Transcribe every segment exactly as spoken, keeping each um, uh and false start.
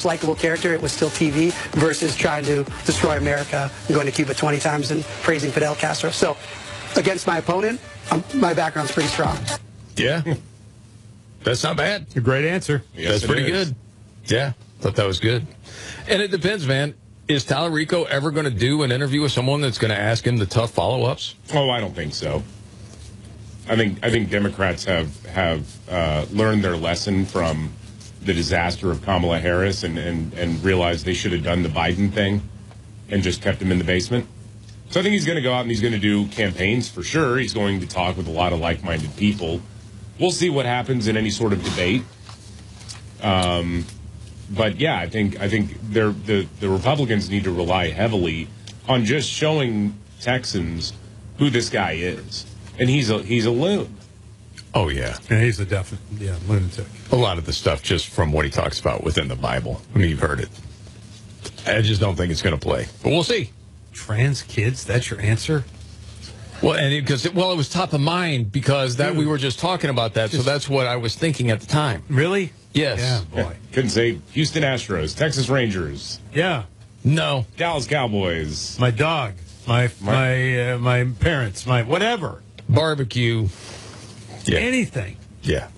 likable character, it was still T V versus trying to destroy America and going to Cuba twenty times and praising Fidel Castro. So against my opponent, um, my background's pretty strong. Yeah. That's not bad. A great answer. Yes, That's pretty is. good. Yeah, thought that was good. And it depends, man. Is Tallarico ever going to do an interview with someone that's going to ask him the tough follow-ups? Oh, I don't think so. I think I think Democrats have have uh, learned their lesson from the disaster of Kamala Harris and, and, and realized they should have done the Biden thing and just kept him in the basement. So I think he's going to go out and he's going to do campaigns for sure. He's going to talk with a lot of like-minded people. We'll see what happens in any sort of debate. Um, but yeah, I think I think they're, the the Republicans need to rely heavily on just showing Texans who this guy is, and he's a he's a loon. Oh yeah, and he's a definite yeah lunatic. A lot of the stuff just from what he talks about within the Bible. I mean, you've heard it. I just don't think it's going to play, but we'll see. Trans kids, that's your answer? Well, and because it, well, it was top of mind because that Dude. we were just talking about that, just, so that's what I was thinking at the time. Really? Yes. Yeah, boy. Yeah. Couldn't say Houston Astros, Texas Rangers. Yeah. No. Dallas Cowboys. My dog. My my my, uh, my parents. My whatever. Barbecue. Yeah. Anything. Yeah.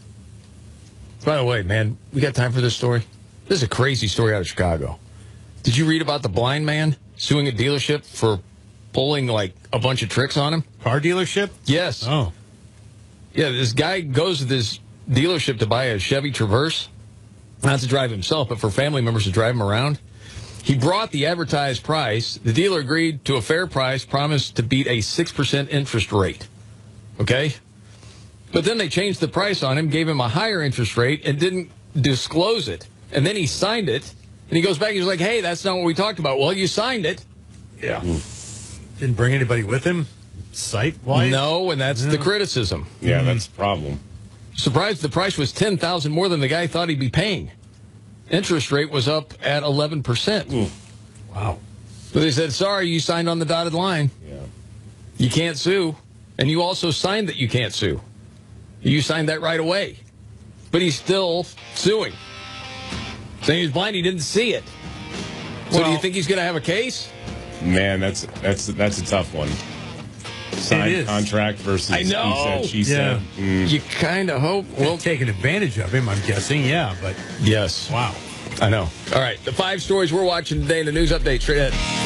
By the way, man, we got time for this story? This is a crazy story out of Chicago. Did you read about the blind man suing a dealership for pulling like a bunch of tricks on him? Car dealership? Yes. Oh. Yeah, this guy goes to this dealership to buy a Chevy Traverse, not to drive himself, but for family members to drive him around. He brought the advertised price. The dealer agreed to a fair price, promised to beat a six percent interest rate. Okay? But then they changed the price on him, gave him a higher interest rate, and didn't disclose it. And then he signed it, and he goes back and he's like, hey, that's not what we talked about. Well, you signed it. Yeah. Didn't bring anybody with him? Site-wise? No, and that's yeah. the criticism. Yeah, mm-hmm. that's the problem. Surprised the price was ten thousand dollars more than the guy thought he'd be paying. Interest rate was up at eleven percent. Mm. Wow. So they said, sorry, you signed on the dotted line. Yeah. You can't sue. And you also signed that you can't sue. You signed that right away. But he's still suing. Saying he's blind, he didn't see it. So well, do you think he's going to have a case? Man, that's that's that's a tough one. Signed contract versus I know. he said, she yeah. said. Mm. You kind of hope. Well, taking advantage of him, I'm guessing, yeah. But yes. Wow. I know. All right, the five stories we're watching today in the news update. Straight ahead.